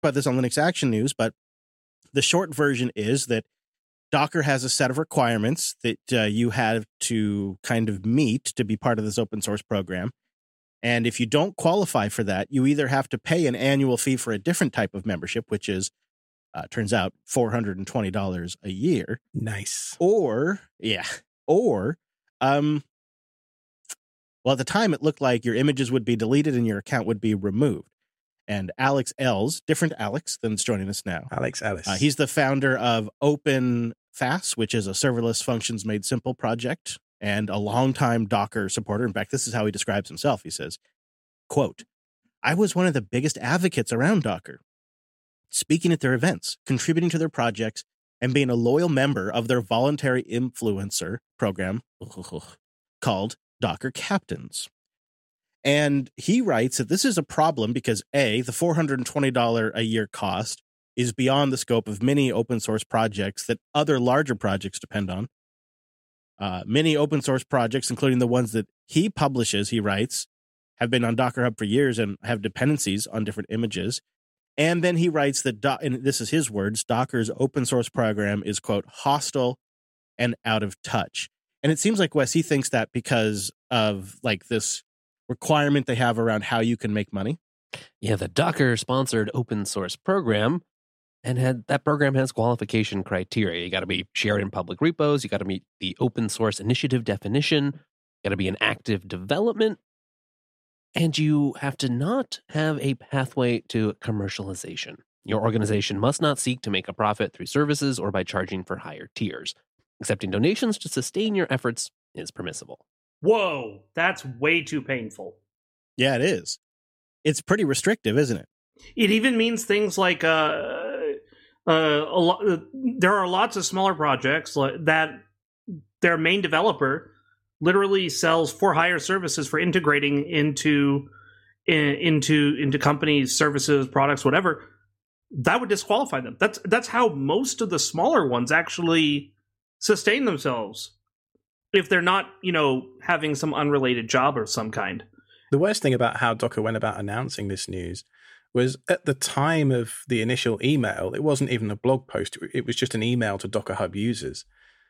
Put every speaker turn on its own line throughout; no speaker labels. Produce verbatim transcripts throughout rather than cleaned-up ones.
about this on Linux Action News, but the short version is that Docker has a set of requirements that uh, you have to kind of meet to be part of this open source program. And if you don't qualify for that, you either have to pay an annual fee for a different type of membership, which is, uh, turns out, four hundred twenty dollars a year.
Nice.
Or, yeah, or, um, well, at the time, it looked like your images would be deleted and your account would be removed. And Alex Ells, different Alex than's joining us now.
Alex Ellis.
Uh, he's the founder of OpenFaaS, which is a serverless functions made simple project, and a longtime Docker supporter. In fact, this is how he describes himself. He says, quote, "I was one of the biggest advocates around Docker, speaking at their events, contributing to their projects, and being a loyal member of their voluntary influencer program called Docker Captains." And he writes that this is a problem because, A, the four hundred twenty dollars a year cost is beyond the scope of many open source projects that other larger projects depend on. Uh, many open source projects, including the ones that he publishes, he writes, have been on Docker Hub for years and have dependencies on different images. And then he writes that, Do- and this is his words, Docker's open source program is, quote, hostile and out of touch. And it seems like, Wes, he thinks that because of like this requirement they have around how you can make money.
Yeah, the Docker sponsored open source program, and had that program has qualification criteria. You got to be shared in public repos. You got to meet the open source initiative definition. You got to be in active development, and you have to not have a pathway to commercialization. Your organization must not seek to make a profit through services or by charging for higher tiers. Accepting donations to sustain your efforts is permissible.
Whoa, that's way too painful.
Yeah, it is. It's pretty restrictive, isn't it?
It even means things like uh, uh, a lot. Uh, there are lots of smaller projects that their main developer literally sells for hire services for integrating into in, into into companies, services, products, whatever. That would disqualify them. That's that's how most of the smaller ones actually sustain themselves, if they're not, you know, having some unrelated job of some kind.
The worst thing about how Docker went about announcing this news was at the time of the initial email, it wasn't even a blog post. It was just an email to Docker Hub users.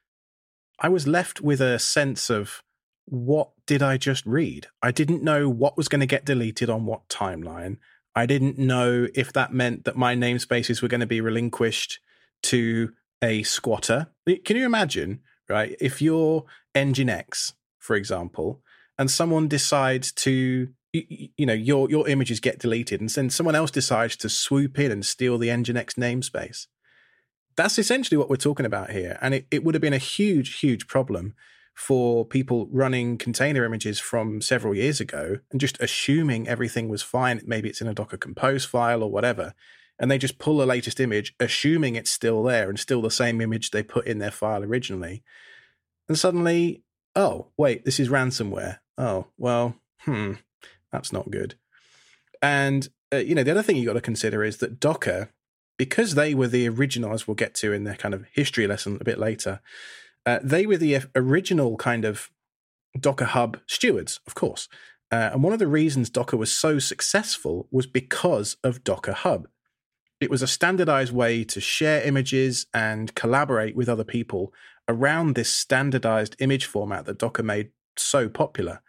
I was left with a sense of, what did I just read? I didn't know what was going to get deleted on what timeline. I didn't know if that meant that my namespaces were going to be relinquished to a squatter. Can you imagine, right? If you're Nginx, for example, and someone decides to, you, you know, your your images get deleted, and then someone else decides to swoop in and steal the Nginx namespace. That's essentially what we're talking about here. And it, it would have been a huge, huge problem for people running container images from several years ago and just assuming everything was fine. Maybe it's in a Docker Compose file or whatever. And they just pull the latest image, assuming it's still there and still the same image they put in their file originally. And suddenly, oh, wait, this is ransomware. Oh, well, hmm, that's not good. And, uh, you know, the other thing you got to consider is that Docker, because they were the original, as we'll get to in their kind of history lesson a bit later, uh, they were the original kind of Docker Hub stewards, of course. Uh, and one of the reasons Docker was so successful was because of Docker Hub. It was a standardized way to share images and collaborate with other people around this standardized image format that Docker made so popular.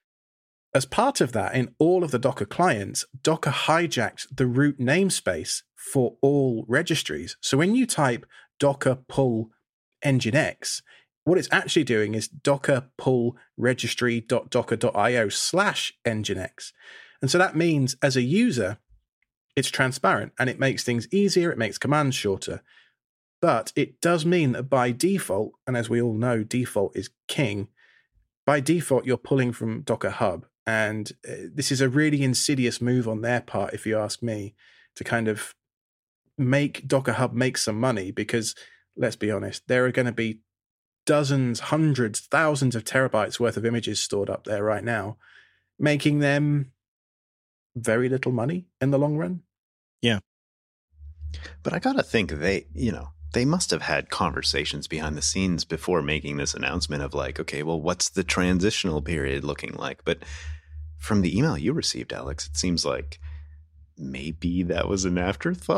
As part of that, in all of the Docker clients, Docker hijacked the root namespace for all registries. So when you type docker pull nginx, what it's actually doing is docker pull registry.docker.io slash nginx. And so that means as a user, it's transparent and it makes things easier, it makes commands shorter. But it does mean that by default, and as we all know, default is king, by default, you're pulling from Docker Hub. And uh, this is a really insidious move on their part, if you ask me, to kind of make Docker Hub make some money, because let's be honest, there are going to be dozens, hundreds, thousands of terabytes worth of images stored up there right now, making them very little money in the long run.
Yeah.
But I got to think they, you know, they must have had conversations behind the scenes before making this announcement of like, okay, well, what's the transitional period looking like? But from the email you received, Alex, it seems like maybe that was an afterthought.